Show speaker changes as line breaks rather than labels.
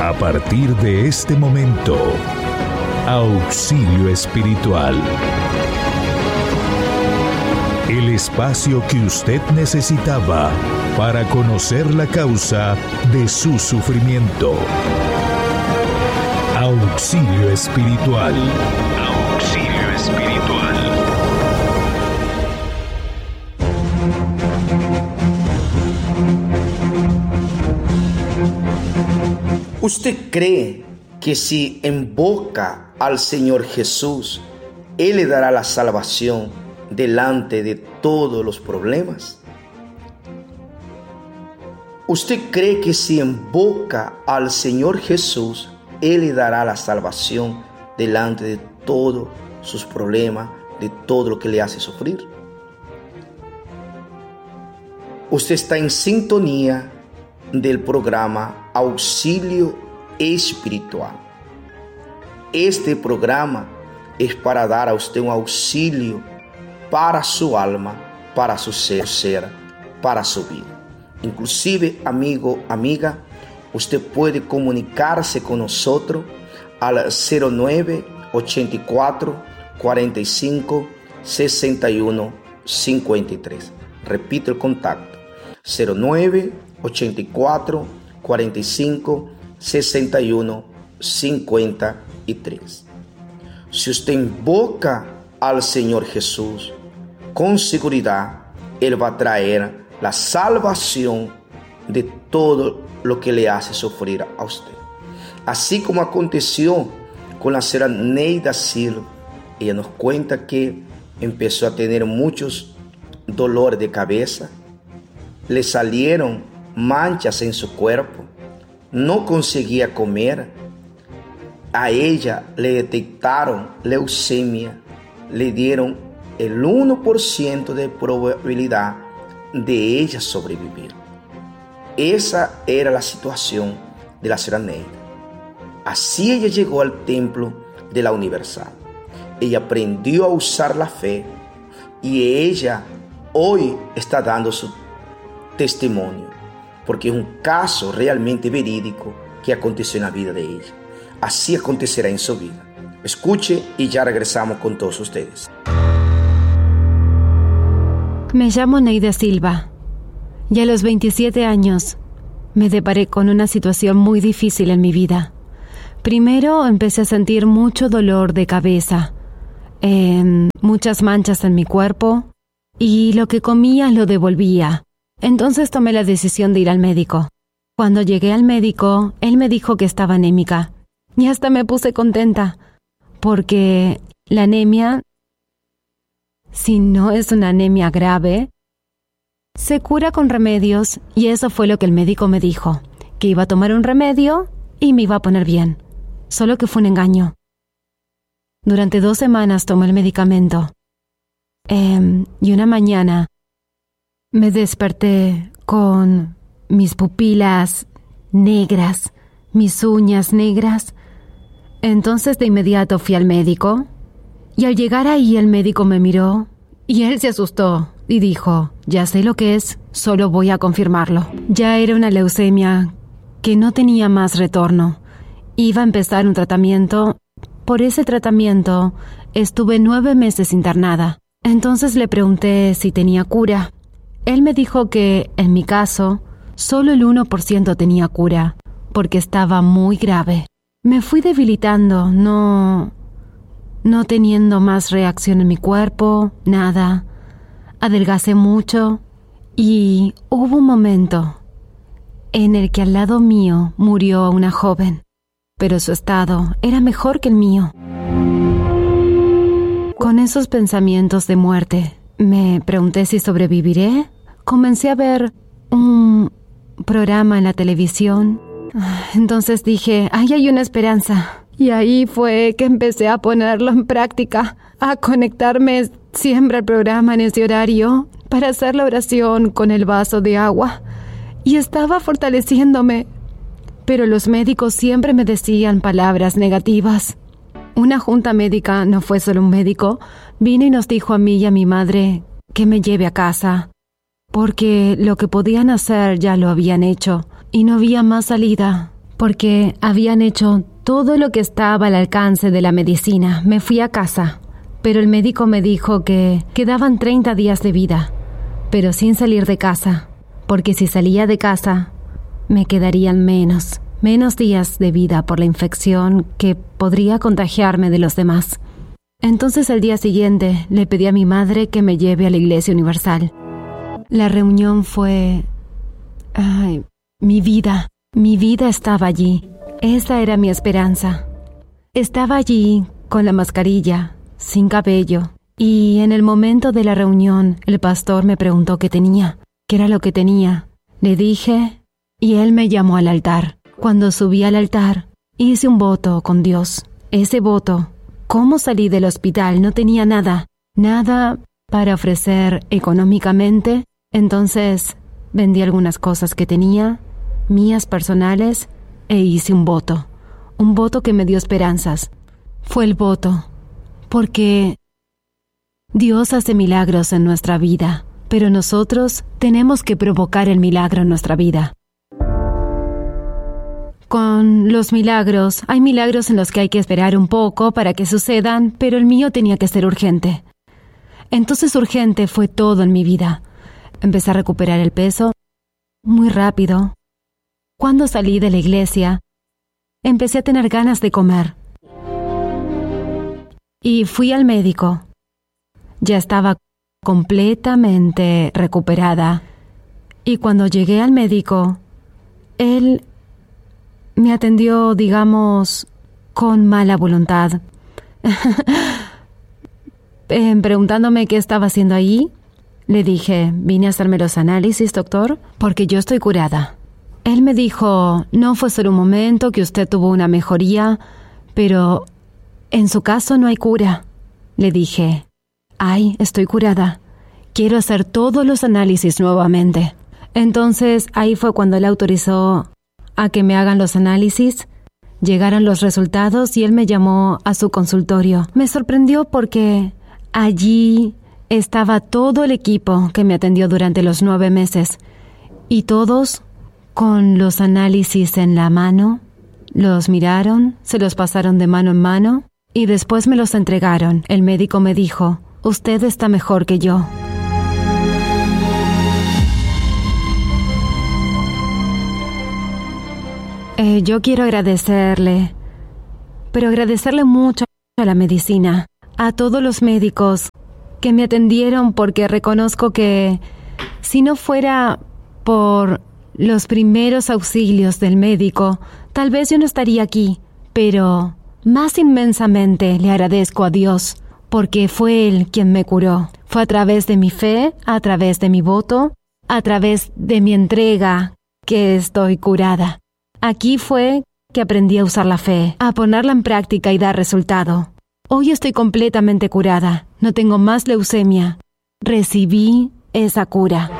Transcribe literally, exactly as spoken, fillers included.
A partir de este momento, Auxilio Espiritual. El espacio que usted necesitaba para conocer la causa de su sufrimiento. Auxilio Espiritual. Auxilio Espiritual.
¿Usted cree que si invoca al Señor Jesús, Él le dará la salvación delante de todos los problemas? ¿Usted cree que si invoca al Señor Jesús, Él le dará la salvación delante de todos sus problemas, de todo lo que le hace sufrir? Usted está en sintonía del programa Auxilio Espiritual. Este programa es para dar a usted un auxilio para su alma, para su ser, para su vida. Inclusive, amigo, amiga, usted puede comunicarse con nosotros al cero nueve ochenta y cuatro cuarenta y cinco sesenta y uno cincuenta y tres. Repito el contacto: cero nueve ochenta y cuatro cuarenta y cinco sesenta y uno cincuenta y tres. Si usted invoca al Señor Jesús, con seguridad Él va a traer la salvación de todo lo que le hace sufrir a usted. Así como aconteció con la señora Neida Silva. Ella nos cuenta que empezó a tener muchos dolores de cabeza, le salieron manchas en su cuerpo, no conseguía comer. A ella le detectaron leucemia, le dieron el uno por ciento de probabilidad de ella sobrevivir. Esa era la situación de la señora Neida. Así ella llegó al templo de la Universal. Ella aprendió a usar la fe y ella hoy está dando su testimonio, porque es un caso realmente verídico que aconteció en la vida de ella. Así acontecerá en su vida. Escuche y ya regresamos con todos ustedes.
Me llamo Neida Silva y a los veintisiete años me deparé con una situación muy difícil en mi vida. Primero empecé a sentir mucho dolor de cabeza, eh, muchas manchas en mi cuerpo y lo que comía lo devolvía. Entonces tomé la decisión de ir al médico. Cuando llegué al médico, él me dijo que estaba anémica y hasta me puse contenta porque la anemia, si no es una anemia grave, se cura con remedios y eso fue lo que el médico me dijo, que iba a tomar un remedio y me iba a poner bien. Solo que fue un engaño. Durante dos semanas tomé el medicamento eh, y una mañana me desperté con mis pupilas negras, mis uñas negras. Entonces de inmediato fui al médico y al llegar ahí el médico me miró y él se asustó y dijo: ya sé lo que es, solo voy a confirmarlo. Ya era una leucemia que no tenía más retorno. Iba a empezar un tratamiento. Por ese tratamiento estuve nueve meses internada. Entonces le pregunté si tenía cura. Él me dijo que, en mi caso, solo el uno por ciento tenía cura, porque estaba muy grave. Me fui debilitando, no... no teniendo más reacción en mi cuerpo, nada. Adelgacé mucho y hubo un momento en el que al lado mío murió una joven, pero su estado era mejor que el mío. Con esos pensamientos de muerte, me pregunté si sobreviviré. Comencé a ver un programa en la televisión. Entonces dije, ¡ay, hay una esperanza! Y ahí fue que empecé a ponerlo en práctica, a conectarme siempre al programa en ese horario para hacer la oración con el vaso de agua. Y estaba fortaleciéndome. Pero los médicos siempre me decían palabras negativas. Una junta médica, no fue solo un médico, vino y nos dijo a mí y a mi madre que me lleve a casa, porque lo que podían hacer ya lo habían hecho y no había más salida. porque habían hecho todo lo que estaba al alcance de la medicina. Me fui a casa, pero el médico me dijo que quedaban treinta días de vida, pero sin salir de casa, porque si salía de casa, me quedarían menos, menos días de vida por la infección que podría contagiarme de los demás. Entonces al día siguiente le pedí a mi madre que me lleve a la Iglesia Universal. La reunión fue... Ay, mi vida, mi vida estaba allí. Esa era mi esperanza. Estaba allí con la mascarilla, sin cabello, y en el momento de la reunión el pastor me preguntó qué tenía, qué era lo que tenía. Le dije y él me llamó al altar. Cuando subí al altar, hice un voto con Dios. Ese voto, ¿cómo salí del hospital? No tenía nada, nada para ofrecer económicamente. Entonces vendí algunas cosas que tenía, mías personales, e hice un voto. Un voto que me dio esperanzas. Fue el voto, porque Dios hace milagros en nuestra vida, pero nosotros tenemos que provocar el milagro en nuestra vida. Con los milagros, hay milagros en los que hay que esperar un poco para que sucedan, pero el mío tenía que ser urgente. Entonces urgente fue todo en mi vida. Empecé a recuperar el peso muy rápido. Cuando salí de la iglesia, empecé a tener ganas de comer. Y fui al médico. Ya estaba completamente recuperada. Y cuando llegué al médico, él me atendió, digamos, con mala voluntad. Preguntándome qué estaba haciendo ahí, le dije, vine a hacerme los análisis, doctor, porque yo estoy curada. Él me dijo, no fue solo un momento que usted tuvo una mejoría, pero en su caso no hay cura. Le dije, ay, estoy curada. Quiero hacer todos los análisis nuevamente. Entonces, ahí fue cuando él autorizó a que me hagan los análisis. Llegaron los resultados y él me llamó a su consultorio. Me sorprendió porque allí estaba todo el equipo que me atendió durante los nueve meses. Y todos con los análisis en la mano. Los miraron, se los pasaron de mano en mano y después me los entregaron. El médico me dijo, usted está mejor que yo. Eh, yo quiero agradecerle, pero agradecerle mucho a la medicina, a todos los médicos que me atendieron, porque reconozco que si no fuera por los primeros auxilios del médico, tal vez yo no estaría aquí, pero más inmensamente le agradezco a Dios, porque fue Él quien me curó. Fue a través de mi fe, a través de mi voto, a través de mi entrega que estoy curada. Aquí fue que aprendí a usar la fe, a ponerla en práctica y dar resultado. Hoy estoy completamente curada. No tengo más leucemia. Recibí esa cura.